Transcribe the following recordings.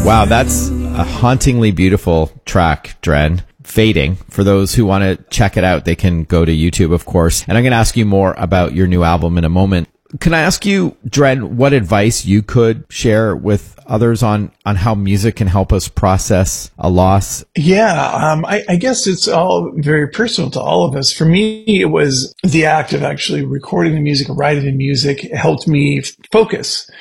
Wow, that's a hauntingly beautiful track, Dren. Fading. For those who want to check it out, they can go to YouTube, of course. And I'm going to ask you more about your new album in a moment. Can I ask you, Dren, what advice you could share with others on how music can help us process a loss? Yeah, I guess it's all very personal to all of us. For me, it was the act of actually recording the music, writing the music. It helped me focus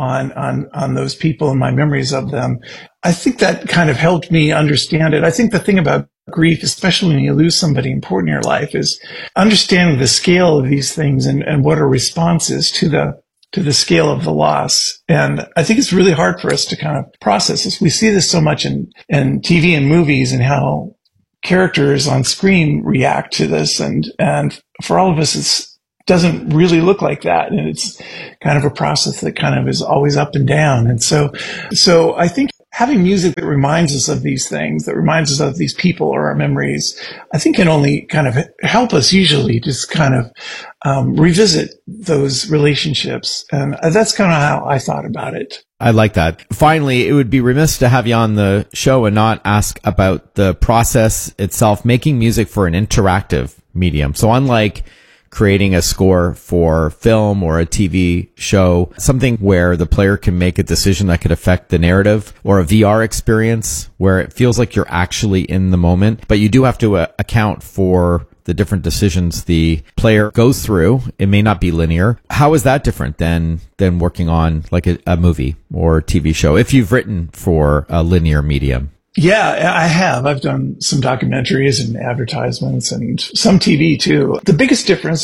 on those people and my memories of them. I think that kind of helped me understand it. I think the thing about grief, especially when you lose somebody important in your life, is understanding the scale of these things and what our response is to the scale of the loss. And I think it's really hard for us to kind of process this. We see this so much in TV and movies and how characters on screen react to this. And for all of us, it doesn't really look like that. And it's kind of a process that kind of is always up and down. And so I think having music that reminds us of these things, that reminds us of these people or our memories, I think can only kind of help us usually just kind of revisit those relationships. And that's kind of how I thought about it. I like that. Finally, it would be remiss to have you on the show and not ask about the process itself, making music for an interactive medium. So unlike creating a score for film or a TV show, something where the player can make a decision that could affect the narrative, or a VR experience where it feels like you're actually in the moment, but you do have to account for the different decisions the player goes through. It may not be linear. How is that different than working on like a movie or TV show, if you've written for a linear medium? Yeah, I have. I've done some documentaries and advertisements and some TV too. The biggest difference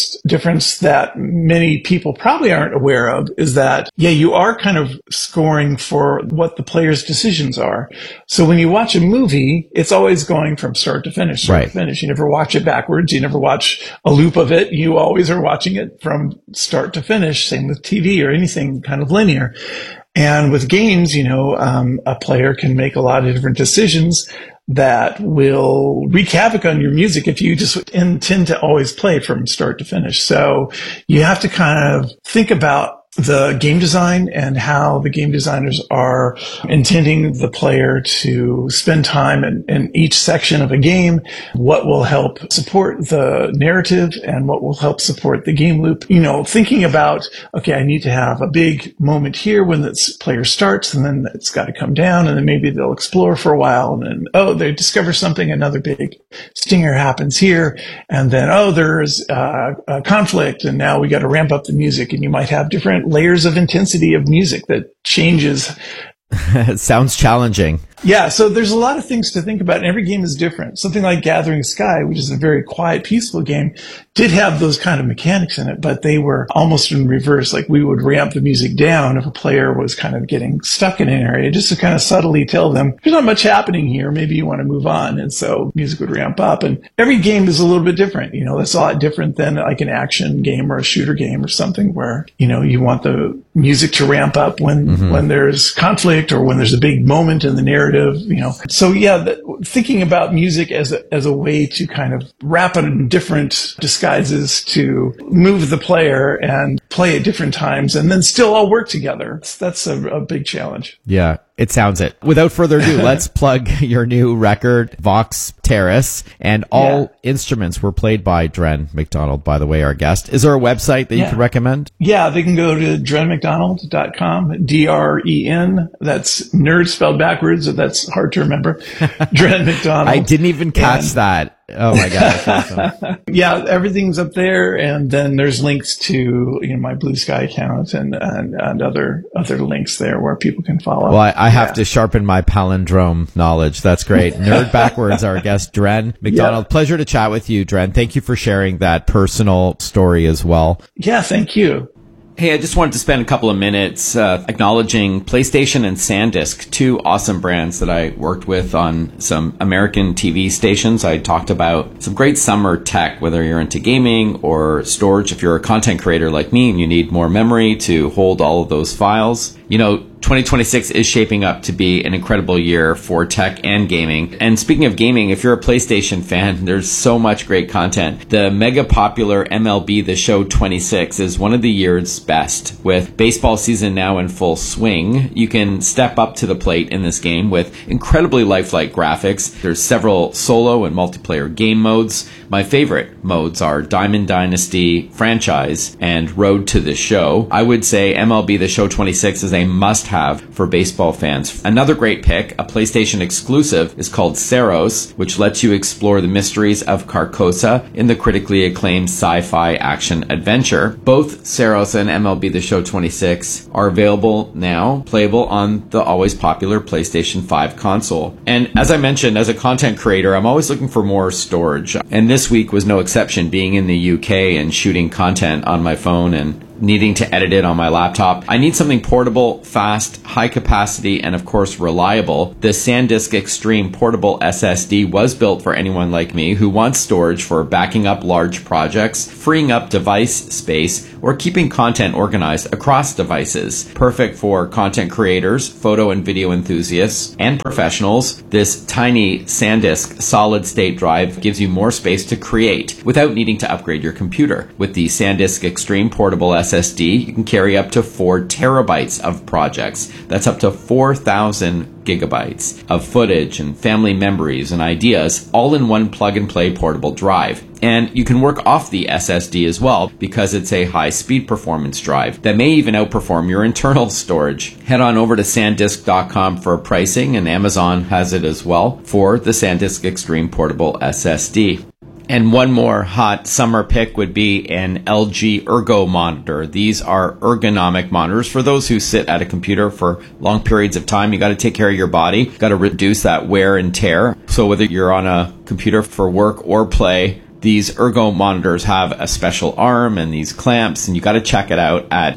that many people probably aren't aware of is that, yeah, you are kind of scoring for what the player's decisions are. So when you watch a movie, it's always going from start to finish, Right. You never watch it backwards. You never watch a loop of it. You always are watching it from start to finish. Same with TV or anything kind of linear. And with games, a player can make a lot of different decisions that will wreak havoc on your music if you just intend to always play from start to finish. So you have to kind of think about the game design and how the game designers are intending the player to spend time in each section of a game, what will help support the narrative and what will help support the game loop. Thinking about, okay, I need to have a big moment here when this player starts, and then it's got to come down, and then maybe they'll explore for a while, and then, they discover something, another big stinger happens here, and then, there's a conflict, and now we got to ramp up the music, and you might have different layers of intensity of music that changes. It sounds challenging. Yeah, so there's a lot of things to think about, and every game is different. Something like Gathering Sky, which is a very quiet, peaceful game, did have those kind of mechanics in it, but they were almost in reverse. Like, we would ramp the music down if a player was kind of getting stuck in an area, just to kind of subtly tell them, there's not much happening here, maybe you want to move on. And so music would ramp up, and every game is a little bit different. That's a lot different than like an action game or a shooter game or something where, you want the music to ramp up when there's conflict or when there's a big moment in the narrative. So yeah, thinking about music as a way to kind of wrap it in different disguises to move the player and play at different times and then still all work together. That's a big challenge. Yeah. It sounds it. Without further ado, let's plug your new record, Vox Terrace, and all instruments were played by Dren McDonald, by the way, our guest. Is there a website that you could recommend? Yeah, they can go to drenmcdonald.com, D-R-E-N. That's nerd spelled backwards, so that's hard to remember. Dren McDonald. I didn't even catch that. Oh my God, that's awesome. Yeah, everything's up there, and then there's links to my Blue Sky account and other links there where people can follow. Well, I have to sharpen my palindrome knowledge. That's great. Nerd Backwards, our guest, Dren McDonald. Yep. Pleasure to chat with you, Dren. Thank you for sharing that personal story as well. Yeah, thank you. Hey, I just wanted to spend a couple of minutes acknowledging PlayStation and SanDisk, two awesome brands that I worked with on some American TV stations. I talked about some great summer tech, whether you're into gaming or storage. If you're a content creator like me and you need more memory to hold all of those files, You know, 2026 is shaping up to be an incredible year for tech and gaming. And speaking of gaming, if you're a PlayStation fan, there's so much great content. The mega popular MLB The Show 26 is one of the year's best. With baseball season now in full swing, you can step up to the plate in this game with incredibly lifelike graphics. There's several solo and multiplayer game modes. My favorite modes are Diamond Dynasty, Franchise, and Road to the Show. I would say MLB The Show 26 is a must-have for baseball fans. Another great pick, a PlayStation exclusive, is called Saros, which lets you explore the mysteries of Carcosa in the critically acclaimed sci-fi action adventure. Both Saros and MLB The Show 26 are available now, playable on the always popular PlayStation 5 console. And as I mentioned, as a content creator, I'm always looking for more storage. And this week was no exception, being in the UK and shooting content on my phone and needing to edit it on my laptop. I need something portable, fast, high capacity, and of course reliable. The SanDisk Extreme Portable SSD was built for anyone like me who wants storage for backing up large projects, freeing up device space, or keeping content organized across devices. Perfect for content creators, photo and video enthusiasts, and professionals. This tiny SanDisk solid-state drive gives you more space to create without needing to upgrade your computer. With the SanDisk Extreme Portable SSD, you can carry up to 4 terabytes of projects. That's up to 4,000 gigabytes of footage and family memories and ideas, all in one plug-and-play portable drive. And you can work off the SSD as well, because it's a high-speed performance drive that may even outperform your internal storage. Head on over to SanDisk.com for pricing, and Amazon has it as well for the SanDisk Extreme Portable SSD. And one more hot summer pick would be an LG Ergo monitor. These are ergonomic monitors for those who sit at a computer for long periods of time. You got to take care of your body. You got to reduce that wear and tear. So whether you're on a computer for work or play, these Ergo monitors have a special arm and these clamps, and you got to check it out at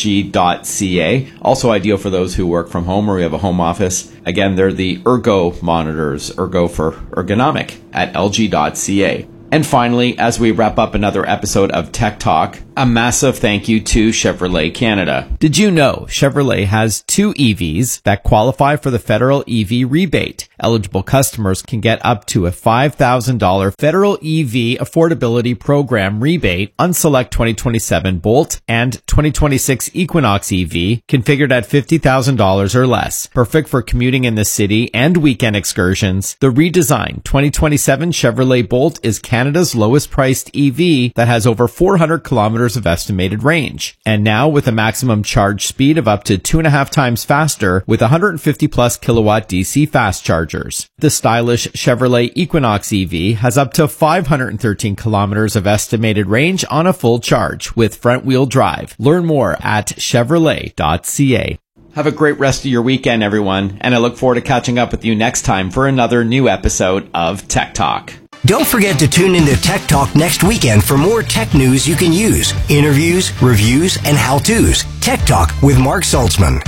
lg.ca. Also ideal for those who work from home or we have a home office. Again, they're the Ergo monitors, Ergo for ergonomic, at lg.ca. And finally, as we wrap up another episode of Tech Talk, a massive thank you to Chevrolet Canada. Did you know Chevrolet has 2 EVs that qualify for the federal EV rebate? Eligible customers can get up to a $5,000 federal EV affordability program rebate on select 2027 Bolt and 2026 Equinox EV configured at $50,000 or less. Perfect for commuting in the city and weekend excursions. The redesigned 2027 Chevrolet Bolt is Canada's lowest priced EV that has over 400 kilometers of estimated range. And now with a maximum charge speed of up to 2.5 times faster with 150 plus kilowatt DC fast chargers. The stylish Chevrolet Equinox EV has up to 513 kilometers of estimated range on a full charge with front wheel drive. Learn more at Chevrolet.ca. Have a great rest of your weekend, everyone, and I look forward to catching up with you next time for another new episode of Tech Talk. Don't forget to tune into Tech Talk next weekend for more tech news you can use, interviews, reviews, and how-tos. Tech Talk with Mark Saltzman.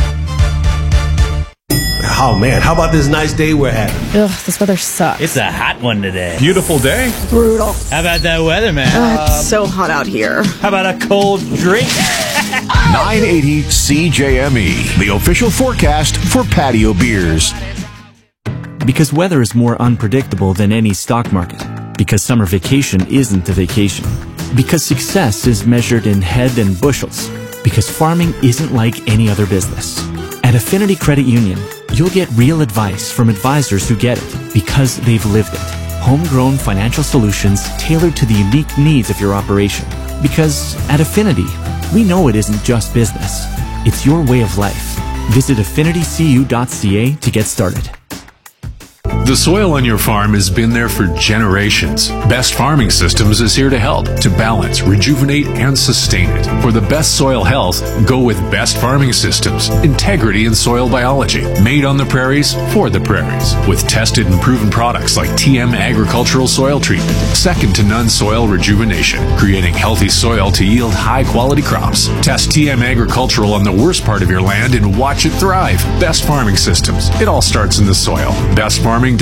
Oh man, how about this nice day we're having? Ugh, this weather sucks. It's a hot one today. Beautiful day? Brutal. How about that weather, man? It's so hot out here. How about a cold drink? 980 CJME, the official forecast for patio beers. Because weather is more unpredictable than any stock market. Because summer vacation isn't a vacation. Because success is measured in head and bushels. Because farming isn't like any other business. At Affinity Credit Union, you'll get real advice from advisors who get it because they've lived it. Homegrown financial solutions tailored to the unique needs of your operation. Because at Affinity, we know it isn't just business. It's your way of life. Visit affinitycu.ca to get started. The soil on your farm has been there for generations. Best Farming Systems is here to help, to balance, rejuvenate, and sustain it. For the best soil health, go with Best Farming Systems. Integrity in soil biology. Made on the prairies, for the prairies. With tested and proven products like TM Agricultural Soil Treatment. Second to none soil rejuvenation. Creating healthy soil to yield high-quality crops. Test TM Agricultural on the worst part of your land and watch it thrive. Best Farming Systems. It all starts in the soil. BestFarming.ca.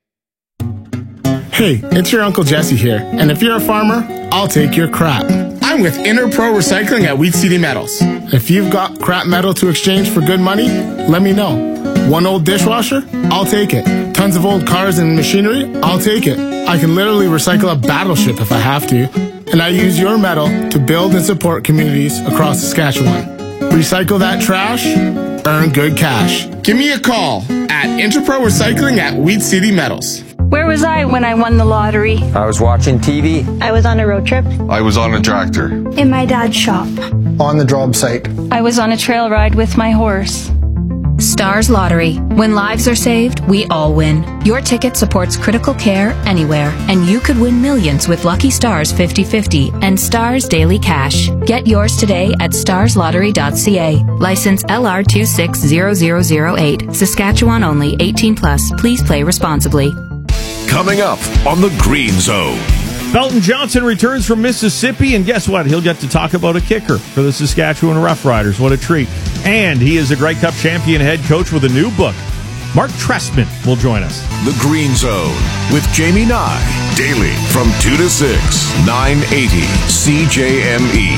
Hey, it's your Uncle Jesse here, and if you're a farmer, I'll take your crop. time with Interpro Recycling at Wheat City Metals. If you've got crap metal to exchange for good money, let me know. One old dishwasher? I'll take it. Tons of old cars and machinery? I'll take it. I can literally recycle a battleship if I have to. And I use your metal to build and support communities across Saskatchewan. Recycle that trash, earn good cash. Give me a call at Interpro Recycling at Wheat City Metals. Where was I when I won the lottery? I was watching TV. I was on a road trip. I was on a tractor. In my dad's shop. On the job site. I was on a trail ride with my horse. Stars Lottery. When lives are saved, we all win. Your ticket supports critical care anywhere, and you could win millions with Lucky Stars 50/50 and Stars Daily Cash. Get yours today at starslottery.ca. License LR260008. Saskatchewan only. 18+. Please play responsibly. Coming up on the Green Zone. Belton Johnson returns from Mississippi, and guess what? He'll get to talk about a kicker for the Saskatchewan Roughriders. What a treat. And he is a Grey Cup champion head coach with a new book. Mark Trestman will join us. The Green Zone with Jamie Nye. Daily from 2 to 6, 980 CJME.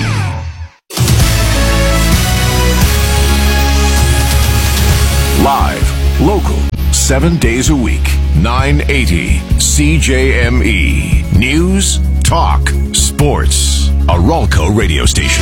Live, local, 7 days a week, 980 CJME. News, talk, sports. A Ralco radio station.